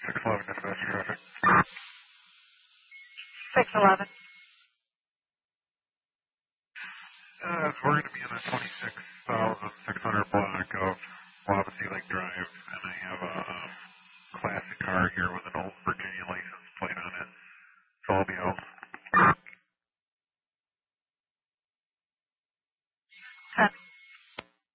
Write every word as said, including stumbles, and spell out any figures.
six eleven dispatch traffic. six eleven. Uh, we're going to be in the twenty-six thousand six hundred block of Wapsie Lake Drive, and I have a um, classic car here with an old Virginia license plate on it, so I'll be out